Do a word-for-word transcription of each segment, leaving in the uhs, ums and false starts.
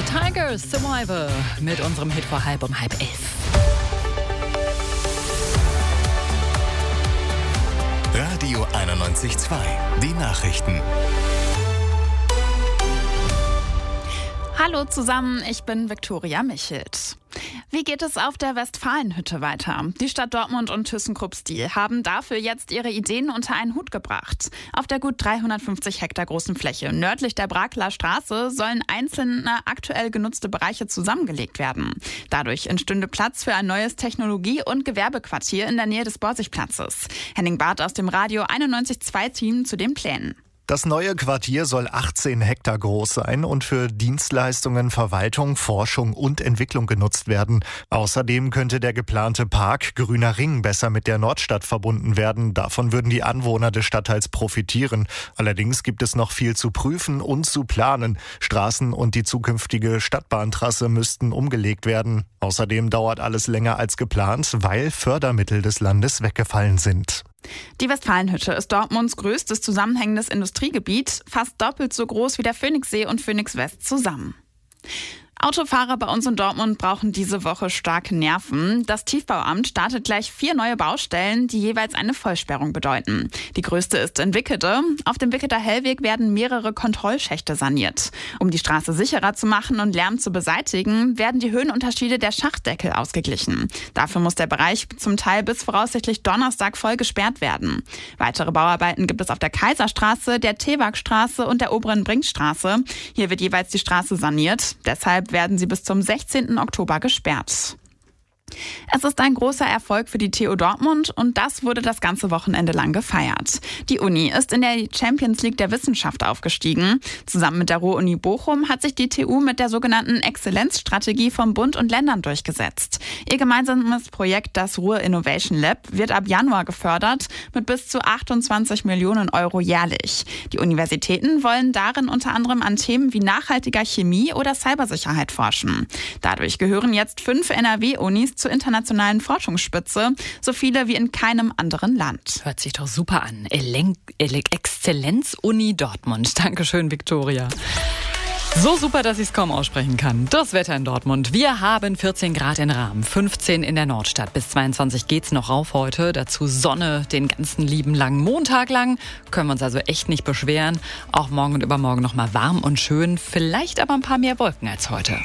Tigers Survivor mit unserem Hit vor halb um halb elf. Radio einundneunzig Komma zwei, die Nachrichten. Hallo zusammen, ich bin Viktoria Michelt. Wie geht es auf der Westfalenhütte weiter? Die Stadt Dortmund und ThyssenKrupp Steel haben dafür jetzt ihre Ideen unter einen Hut gebracht. Auf der gut dreihundertfünfzig Hektar großen Fläche nördlich der Brakeler Straße sollen einzelne aktuell genutzte Bereiche zusammengelegt werden. Dadurch entstünde Platz für ein neues Technologie- und Gewerbequartier in der Nähe des Borsigplatzes. Henning Barth aus dem Radio einundneunzig Komma zwei Team zu den Plänen. Das neue Quartier soll achtzehn Hektar groß sein und für Dienstleistungen, Verwaltung, Forschung und Entwicklung genutzt werden. Außerdem könnte der geplante Park Grüner Ring besser mit der Nordstadt verbunden werden. Davon würden die Anwohner des Stadtteils profitieren. Allerdings gibt es noch viel zu prüfen und zu planen. Straßen und die zukünftige Stadtbahntrasse müssten umgelegt werden. Außerdem dauert alles länger als geplant, weil Fördermittel des Landes weggefallen sind. Die Westfalenhütte ist Dortmunds größtes zusammenhängendes Industriegebiet, fast doppelt so groß wie der Phoenixsee und Phoenix West zusammen. Autofahrer bei uns in Dortmund brauchen diese Woche starke Nerven. Das Tiefbauamt startet gleich vier neue Baustellen, die jeweils eine Vollsperrung bedeuten. Die größte ist in Wickede. Auf dem Wicketer Hellweg werden mehrere Kontrollschächte saniert. Um die Straße sicherer zu machen und Lärm zu beseitigen, werden die Höhenunterschiede der Schachtdeckel ausgeglichen. Dafür muss der Bereich zum Teil bis voraussichtlich Donnerstag voll gesperrt werden. Weitere Bauarbeiten gibt es auf der Kaiserstraße, der Tewagstraße und der Oberen Brinkstraße. Hier wird jeweils die Straße saniert. Deshalb werden sie bis zum sechzehnten Oktober gesperrt. Es ist ein großer Erfolg für die T U Dortmund und das wurde das ganze Wochenende lang gefeiert. Die Uni ist in der Champions League der Wissenschaft aufgestiegen. Zusammen mit der Ruhr-Uni Bochum hat sich die T U mit der sogenannten Exzellenzstrategie vom Bund und Ländern durchgesetzt. Ihr gemeinsames Projekt, das Ruhr Innovation Lab, wird ab Januar gefördert mit bis zu achtundzwanzig Millionen Euro jährlich. Die Universitäten wollen darin unter anderem an Themen wie nachhaltiger Chemie oder Cybersicherheit forschen. Dadurch gehören jetzt fünf N R W-Unis zur internationalen Forschungsspitze, so viele wie in keinem anderen Land. Hört sich doch super an. Elen- Ele- Exzellenz-Uni Dortmund. Dankeschön, Viktoria. So super, dass ich es kaum aussprechen kann. Das Wetter in Dortmund. Wir haben vierzehn Grad in Rahm, fünfzehn in der Nordstadt. Bis zweiundzwanzig geht's noch rauf heute. Dazu Sonne den ganzen lieben langen Montag lang. Können wir uns also echt nicht beschweren. Auch morgen und übermorgen noch mal warm und schön. Vielleicht aber ein paar mehr Wolken als heute.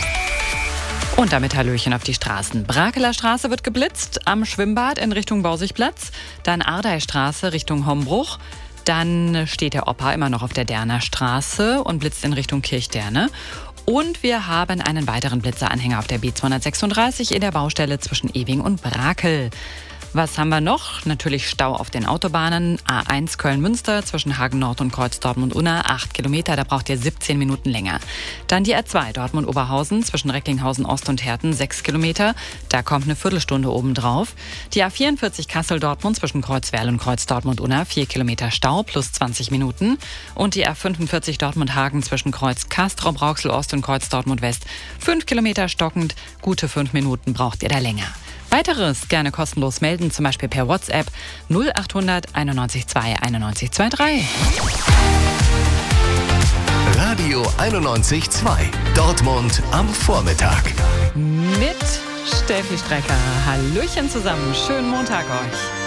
Und damit Hallöchen auf die Straßen. Brakeler Straße wird geblitzt, am Schwimmbad in Richtung Borsigplatz, dann Ardeystraße Richtung Hombruch, dann steht der Opa immer noch auf der Derner Straße und blitzt in Richtung Kirchderne. Und wir haben einen weiteren Blitzeranhänger auf der B zweihundertsechsunddreißig in der Baustelle zwischen Ewing und Brakel. Was haben wir noch? Natürlich Stau auf den Autobahnen. A eins Köln-Münster zwischen Hagen Nord und Kreuz Dortmund-Unna, acht Kilometer, da braucht ihr siebzehn Minuten länger. Dann die A zwei Dortmund-Oberhausen zwischen Recklinghausen Ost und Herten, sechs Kilometer, da kommt eine Viertelstunde obendrauf. Die A vierundvierzig Kassel-Dortmund zwischen Kreuzwerl und Kreuz Dortmund-Unna, vier Kilometer Stau plus zwanzig Minuten. Und die A fünfundvierzig Dortmund-Hagen zwischen Kreuz Castrop-Rauxel Ost und Kreuz Dortmund-West, fünf Kilometer stockend, gute fünf Minuten braucht ihr da länger. Weiteres gerne kostenlos melden, zum Beispiel per WhatsApp null achthundert einundneunzig zwei einundneunzig drei. Radio einundneunzig Komma zwei. Dortmund am Vormittag. Mit Steffi Strecker. Hallöchen zusammen. Schönen Montag euch.